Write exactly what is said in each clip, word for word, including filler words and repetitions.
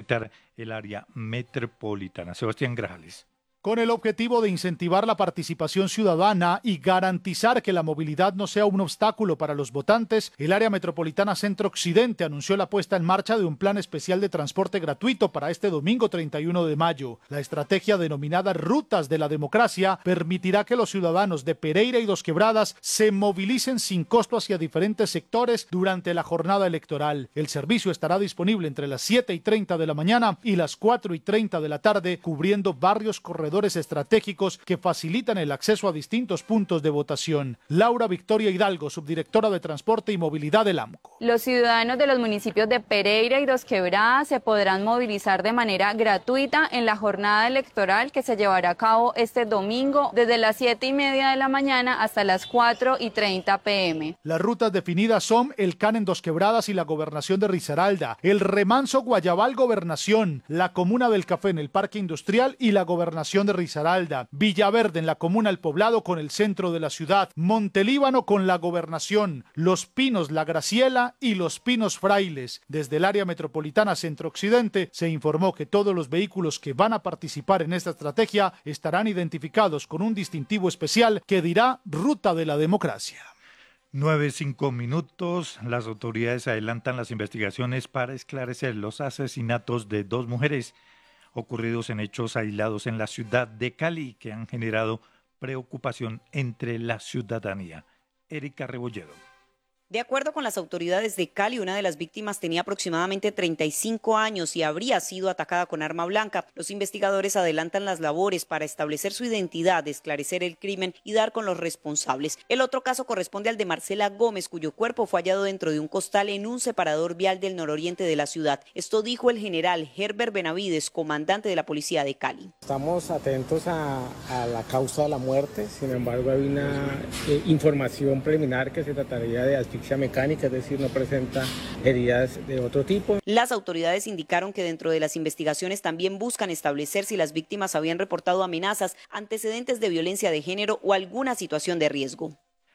conectar el área metropolitana. Sebastián Grajales. Con el objetivo de incentivar la participación ciudadana y garantizar que la movilidad no sea un obstáculo para los votantes, el área metropolitana Centro Occidente anunció la puesta en marcha de un plan especial de transporte gratuito para este domingo treinta y uno de mayo. La estrategia denominada Rutas de la Democracia permitirá que los ciudadanos de Pereira y Dos Quebradas se movilicen sin costo hacia diferentes sectores durante la jornada electoral. El servicio estará disponible entre las siete y treinta de la mañana y las cuatro y treinta de la tarde, cubriendo barrios corredores estratégicos que facilitan el acceso a distintos puntos de votación. Laura Victoria Hidalgo, subdirectora de Transporte y Movilidad del AMCO. Los ciudadanos de los municipios de Pereira y Dos Quebradas se podrán movilizar de manera gratuita en la jornada electoral que se llevará a cabo este domingo desde las siete y media de la mañana hasta las cuatro y treinta pm. Las rutas definidas son el C A N en Dos Quebradas y la Gobernación de Risaralda, el Remanso Guayabal Gobernación, la Comuna del Café en el Parque Industrial y la Gobernación de Risaralda, Villaverde en la Comuna El Poblado con el centro de la ciudad, Montelíbano con la Gobernación, Los Pinos La Graciela y Los Pinos Frailes. Desde el área metropolitana Centro Occidente se informó que todos los vehículos que van a participar en esta estrategia estarán identificados con un distintivo especial que dirá Ruta de la Democracia. Nueve, cinco minutos. Las autoridades adelantan las investigaciones para esclarecer los asesinatos de dos mujeres ocurridos en hechos aislados en la ciudad de Cali que han generado preocupación entre la ciudadanía. Erika Rebolledo. De acuerdo con las autoridades de Cali, una de las víctimas tenía aproximadamente treinta y cinco años y habría sido atacada con arma blanca. Los investigadores adelantan las labores para establecer su identidad, esclarecer el crimen y dar con los responsables. El otro caso corresponde al de Marcela Gómez, cuyo cuerpo fue hallado dentro de un costal en un separador vial del nororiente de la ciudad. Esto dijo el general Herbert Benavides, comandante de la policía de Cali. Estamos atentos a, a la causa de la muerte, sin embargo hay una eh, información preliminar que se trataría de asfixia mecánica, es decir, no presenta heridas de otro tipo. Las autoridades indicaron que dentro de las investigaciones también buscan establecer si las víctimas habían reportado amenazas, antecedentes de violencia de género o alguna situación de riesgo.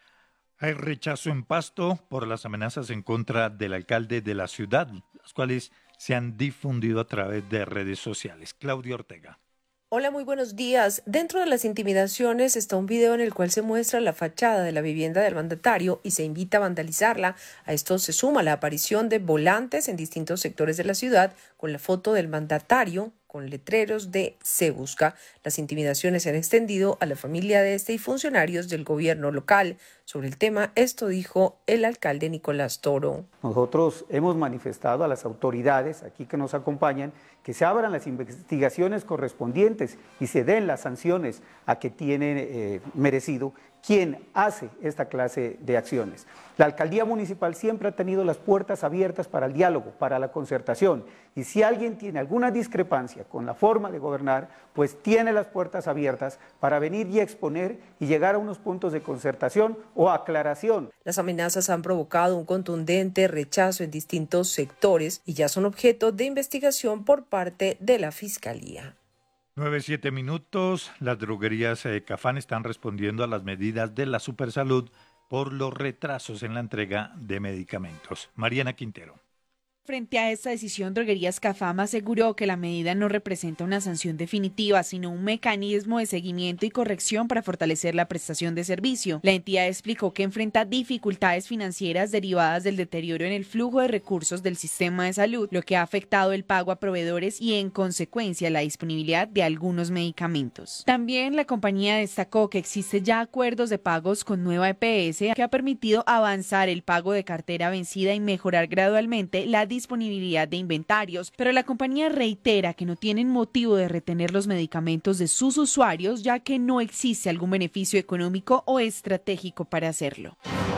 Hay rechazo en Pasto por las amenazas en contra del alcalde de la ciudad, las cuales se han difundido a través de redes sociales. Claudia Ortega. Hola, muy buenos días. Dentro de las intimidaciones está un video en el cual se muestra la fachada de la vivienda del mandatario y se invita a vandalizarla. A esto se suma la aparición de volantes en distintos sectores de la ciudad con la foto del mandatario, con letreros de "Se busca". Las intimidaciones se han extendido a la familia de este y funcionarios del gobierno local. Sobre el tema, esto dijo el alcalde Nicolás Toro. Nosotros hemos manifestado a las autoridades aquí que nos acompañan que se abran las investigaciones correspondientes y se den las sanciones a que tiene eh, merecido quien hace esta clase de acciones. La alcaldía municipal siempre ha tenido las puertas abiertas para el diálogo, para la concertación, y si alguien tiene alguna discrepancia con la forma de gobernar, pues tiene las puertas abiertas para venir y exponer y llegar a unos puntos de concertación o aclaración. Las amenazas han provocado un contundente rechazo en distintos sectores y ya son objeto de investigación por parte de la Fiscalía. Nueve, siete minutos. Las droguerías eh, Cafán están respondiendo a las medidas de la Supersalud por los retrasos en la entrega de medicamentos. Mariana Quintero. Frente a esta decisión, Droguerías Cafam aseguró que la medida no representa una sanción definitiva, sino un mecanismo de seguimiento y corrección para fortalecer la prestación de servicio. La entidad explicó que enfrenta dificultades financieras derivadas del deterioro en el flujo de recursos del sistema de salud, lo que ha afectado el pago a proveedores y, en consecuencia, la disponibilidad de algunos medicamentos. También la compañía destacó que existe ya acuerdos de pagos con Nueva E P S que ha permitido avanzar el pago de cartera vencida y mejorar gradualmente la disponibilidad de inventarios, pero la compañía reitera que no tienen motivo de retener los medicamentos de sus usuarios, ya que no existe algún beneficio económico o estratégico para hacerlo.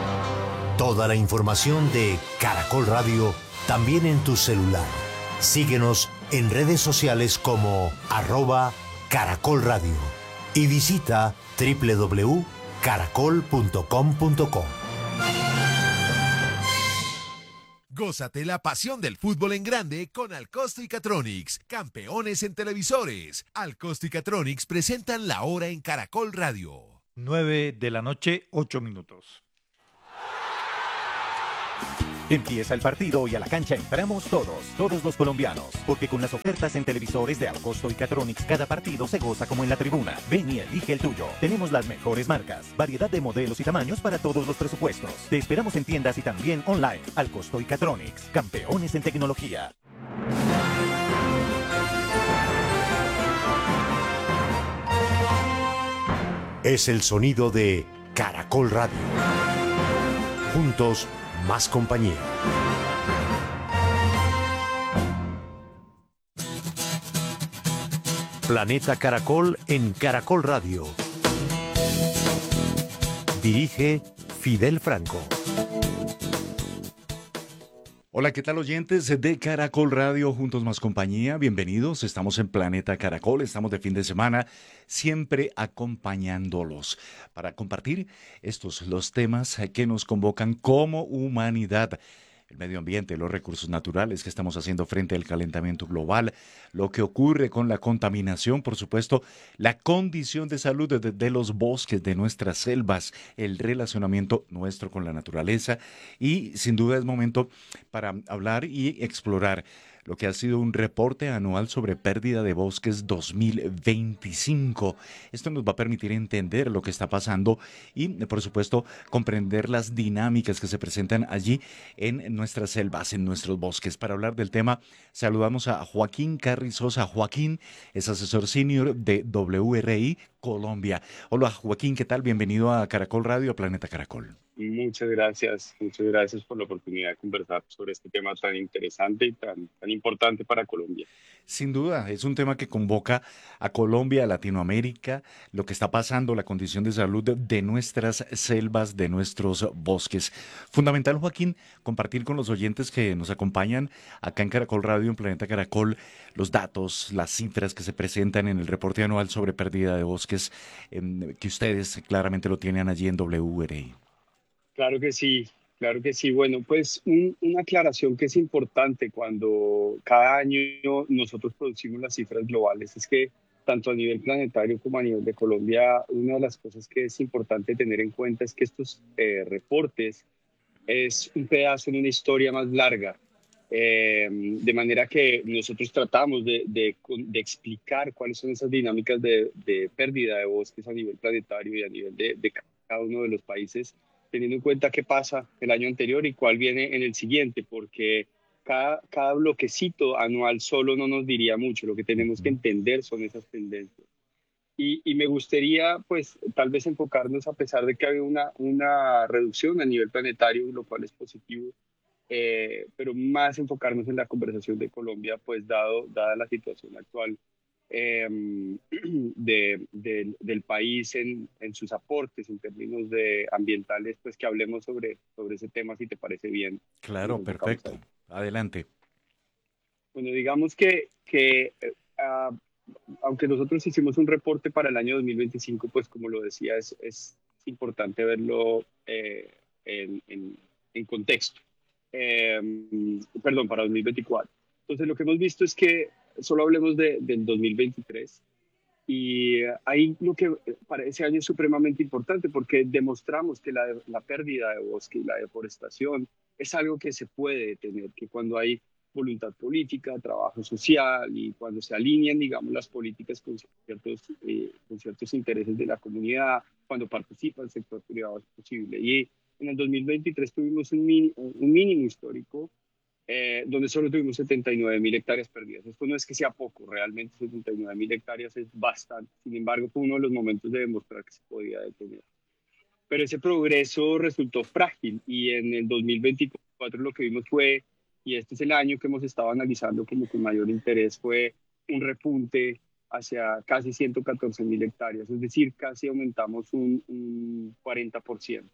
Toda la información de Caracol Radio también en tu celular. Síguenos en redes sociales como arroba Caracol Radio y visita doble u doble u doble u punto caracol punto com punto co. Gózate la pasión del fútbol en grande con Alcosto y Catronics, campeones en televisores. Alcosto y Catronics presentan la hora en Caracol Radio. Nueve de la noche, ocho minutos. Empieza el partido y a la cancha entramos todos, todos los colombianos, porque con las ofertas en televisores de Alcosto y Catronics cada partido se goza como en la tribuna. Ven y elige el tuyo. Tenemos las mejores marcas, variedad de modelos y tamaños para todos los presupuestos. Te esperamos en tiendas y también online. Alcosto y Catronics, campeones en tecnología. Es el sonido de Caracol Radio. Juntos, más compañía. Planeta Caracol en Caracol Radio. Dirige Fidel Franco. Hola, ¿qué tal oyentes de Caracol Radio, Juntos Más Compañía? Bienvenidos, estamos en Planeta Caracol, estamos de fin de semana, siempre acompañándolos para compartir estos los temas que nos convocan como humanidad. El medio ambiente, los recursos naturales que estamos haciendo frente al calentamiento global, lo que ocurre con la contaminación, por supuesto, la condición de salud de, de los bosques, de nuestras selvas, el relacionamiento nuestro con la naturaleza y sin duda es momento para hablar y explorar lo que ha sido un reporte anual sobre pérdida de bosques dos mil veinticinco. Esto nos va a permitir entender lo que está pasando y, por supuesto, comprender las dinámicas que se presentan allí en nuestras selvas, en nuestros bosques. Para hablar del tema, saludamos a Joaquín Carrizosa. Joaquín es asesor senior de W R I Colombia. Hola, Joaquín, ¿qué tal? Bienvenido a Caracol Radio, a Planeta Caracol. Muchas gracias, muchas gracias por la oportunidad de conversar sobre este tema tan interesante y tan, tan importante para Colombia. Sin duda, es un tema que convoca a Colombia, a Latinoamérica, lo que está pasando, la condición de salud de nuestras selvas, de nuestros bosques. Fundamental, Joaquín, compartir con los oyentes que nos acompañan acá en Caracol Radio, en Planeta Caracol, los datos, las cifras que se presentan en el reporte anual sobre pérdida de bosques, eh, que ustedes claramente lo tienen allí en W R I. Claro que sí, claro que sí. Bueno, pues un, una aclaración que es importante cuando cada año nosotros producimos las cifras globales es que tanto a nivel planetario como a nivel de Colombia, una de las cosas que es importante tener en cuenta es que estos eh, reportes es un pedazo en una historia más larga. Eh, de manera que nosotros tratamos de, de, de explicar cuáles son esas dinámicas de, de pérdida de bosques a nivel planetario y a nivel de, de cada uno de los países, teniendo en cuenta qué pasa el año anterior y cuál viene en el siguiente, porque cada, cada bloquecito anual solo no nos diría mucho. Lo que tenemos que entender son esas tendencias. Y, y me gustaría, pues, tal vez enfocarnos, a pesar de que hay una, una reducción a nivel planetario, lo cual es positivo, eh, pero más enfocarnos en la conversación de Colombia, pues, dado, dada la situación actual eh, de, de, del país en, en sus aportes en términos de ambientales, pues que hablemos sobre, sobre ese tema, si te parece bien. Claro, perfecto. Adelante. Bueno, digamos que, que uh, aunque nosotros hicimos un reporte para el año dos mil veinticinco, pues como lo decía, es, es importante verlo eh, en, en, en contexto. Eh, perdón, para dos mil veinticuatro. Entonces, lo que hemos visto es que solo hablemos de, del dos mil veintitrés y ahí lo que para ese año es supremamente importante porque demostramos que la, la pérdida de bosque y la deforestación es algo que se puede detener, que cuando hay voluntad política, trabajo social y cuando se alinean, digamos, las políticas con ciertos, eh, con ciertos intereses de la comunidad, cuando participa el sector privado es posible. Y en el dos mil veintitrés tuvimos un, min, un mínimo histórico Eh, donde solo tuvimos setenta y nueve mil hectáreas perdidas. Esto no es que sea poco, realmente setenta y nueve mil hectáreas es bastante. Sin embargo, fue uno de los momentos de demostrar que se podía detener. Pero ese progreso resultó frágil y en el dos mil veinticuatro lo que vimos fue, y este es el año que hemos estado analizando como con mayor interés, fue un repunte hacia casi ciento catorce mil hectáreas, es decir, casi aumentamos un, un cuarenta por ciento.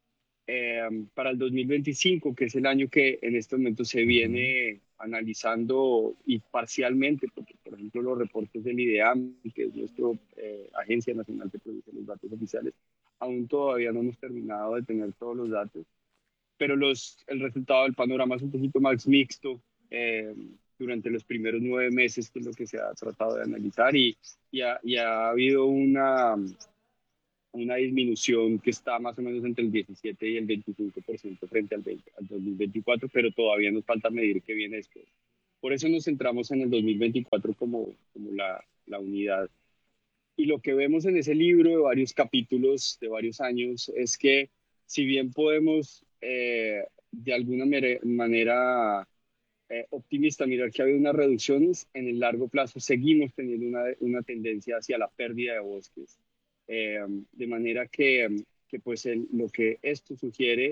Eh, para el dos mil veinticinco, que es el año que en este momento se viene analizando y parcialmente, porque por ejemplo los reportes del IDEAM, que es nuestra eh, agencia nacional que produce los datos oficiales, aún todavía no hemos terminado de tener todos los datos, pero los, el resultado del panorama es un poquito más mixto eh, durante los primeros nueve meses, que es lo que se ha tratado de analizar, y, y, ha, y ha habido una... una disminución que está más o menos entre el diecisiete y el veinticinco por ciento frente al, veinte, al dos mil veinticuatro, pero todavía nos falta medir qué viene después. Por eso nos centramos en el dos mil veinticuatro como, como la, la unidad. Y lo que vemos en ese libro de varios capítulos, de varios años, es que si bien podemos eh, de alguna manera eh, optimista mirar que ha habido unas reducciones, en el largo plazo seguimos teniendo una, una tendencia hacia la pérdida de bosques. Eh, de manera que, que pues el, lo que esto sugiere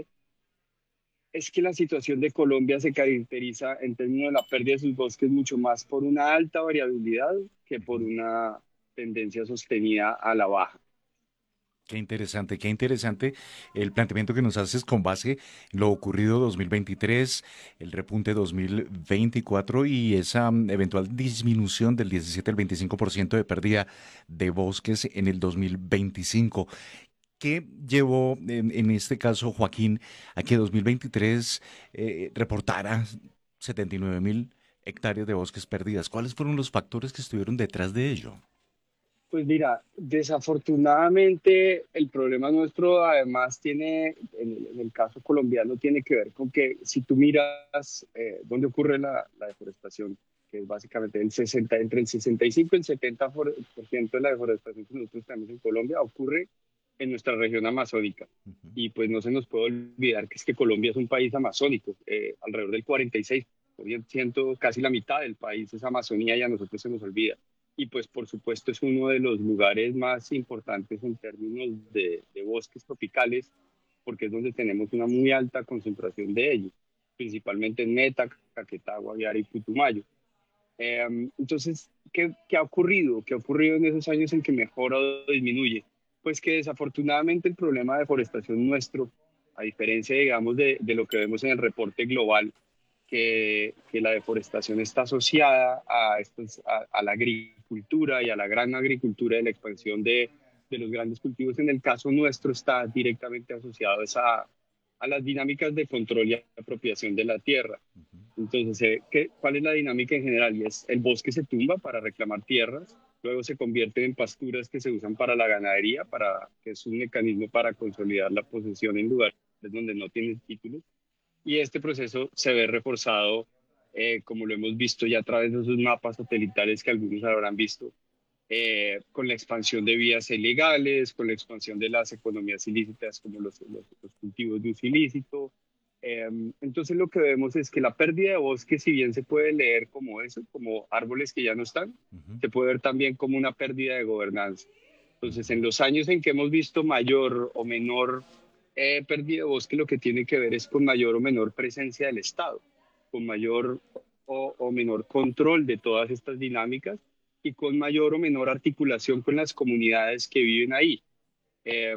es que la situación de Colombia se caracteriza en términos de la pérdida de sus bosques mucho más por una alta variabilidad que por una tendencia sostenida a la baja. Qué interesante, qué interesante el planteamiento que nos haces con base en lo ocurrido dos mil veintitrés, el repunte dos mil veinticuatro y esa mm, eventual disminución del diecisiete al veinticinco por ciento de pérdida de bosques en el dos mil veinticinco. ¿Qué llevó en, en este caso, Joaquín, a que dos mil veintitrés eh, reportara setenta y nueve mil hectáreas de bosques perdidas? ¿Cuáles fueron los factores que estuvieron detrás de ello? Pues mira, desafortunadamente el problema nuestro además tiene, en el, en el caso colombiano, tiene que ver con que si tú miras eh, dónde ocurre la, la deforestación, que es básicamente el sesenta, entre el sesenta y cinco y el setenta por ciento de la deforestación que nosotros tenemos en Colombia ocurre en nuestra región amazónica. Uh-huh. Y pues no se nos puede olvidar que es que Colombia es un país amazónico, eh, alrededor del cuarenta y seis por ciento, casi la mitad del país es Amazonía y a nosotros se nos olvida. Y pues por supuesto es uno de los lugares más importantes en términos de, de bosques tropicales, porque es donde tenemos una muy alta concentración de ellos, principalmente en Meta, Caquetá, Guaviare y Putumayo. Eh, entonces, ¿qué, ¿qué ha ocurrido? ¿Qué ha ocurrido en esos años en que mejora o disminuye? Pues que desafortunadamente el problema de deforestación nuestro, a diferencia, digamos, de, de lo que vemos en el reporte global, que, que la deforestación está asociada a, estos, a, a la agricultura y a la gran agricultura de la expansión de, de los grandes cultivos. En el caso nuestro está directamente asociado a, a las dinámicas de control y apropiación de la tierra. Entonces, eh, ¿qué, ¿cuál es la dinámica en general? Y es el bosque se tumba para reclamar tierras, luego se convierten en pasturas que se usan para la ganadería, para, que es un mecanismo para consolidar la posesión en lugares donde no tienen títulos. Y este proceso se ve reforzado, eh, como lo hemos visto ya a través de esos mapas satelitales que algunos habrán visto, eh, con la expansión de vías ilegales, con la expansión de las economías ilícitas como los, los, los cultivos de uso ilícito. Eh, entonces lo que vemos es que la pérdida de bosque, si bien se puede leer como eso, como árboles que ya no están, uh-huh. se puede ver también como una pérdida de gobernanza. Entonces en los años en que hemos visto mayor o menor Eh, pérdida de bosque, lo que tiene que ver es con mayor o menor presencia del Estado, con mayor o, o menor control de todas estas dinámicas y con mayor o menor articulación con las comunidades que viven ahí. Eh,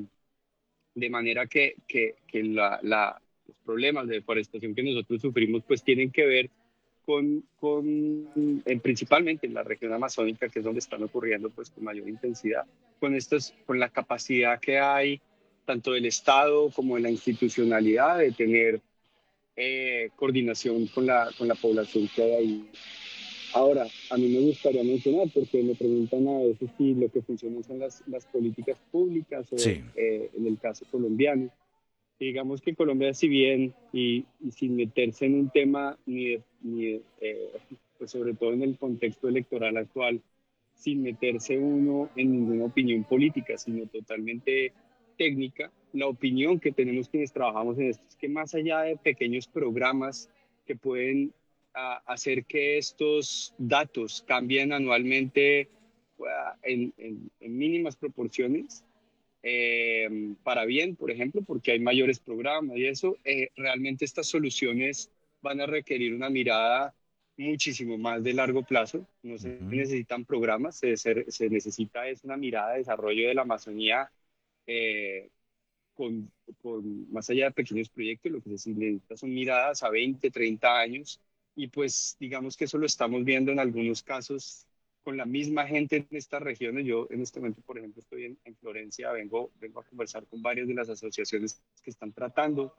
de manera que, que, que la, la, los problemas de deforestación que nosotros sufrimos pues tienen que ver con, con eh, principalmente en la región amazónica, que es donde están ocurriendo pues con mayor intensidad, con, estos, con la capacidad que hay tanto del Estado como de la institucionalidad, de tener eh, coordinación con la, con la población que hay ahí. Ahora, a mí me gustaría mencionar, porque me preguntan a veces si lo que funciona son las, las políticas públicas, o sí. eh, en el caso colombiano. Digamos que Colombia, si bien, y, y sin meterse en un tema, ni, de, ni de, eh, pues sobre todo en el contexto electoral actual, sin meterse uno en ninguna opinión política, sino totalmente técnica, la opinión que tenemos quienes trabajamos en esto es que más allá de pequeños programas que pueden a, hacer que estos datos cambien anualmente uh, en, en, en mínimas proporciones, eh, para bien, por ejemplo, porque hay mayores programas y eso, eh, realmente estas soluciones van a requerir una mirada muchísimo más de largo plazo. No se uh-huh. necesitan programas, se, se, se necesita es una mirada de desarrollo de la Amazonía Eh, con, con más allá de pequeños proyectos, lo que se necesita son miradas a veinte, treinta años, y pues digamos que eso lo estamos viendo en algunos casos con la misma gente en estas regiones. Yo en este momento, por ejemplo, estoy en, en Florencia, vengo, vengo a conversar con varias de las asociaciones que están tratando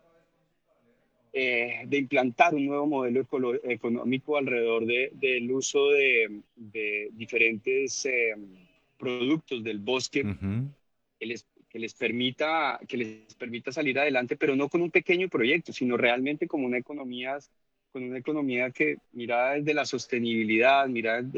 eh, de implantar un nuevo modelo ecolo- económico alrededor de, del uso de, de diferentes eh, productos del bosque, uh-huh. que les, que les permita, que les permita salir adelante, pero no con un pequeño proyecto, sino realmente como una economía, con una economía que mirada desde la sostenibilidad, mirada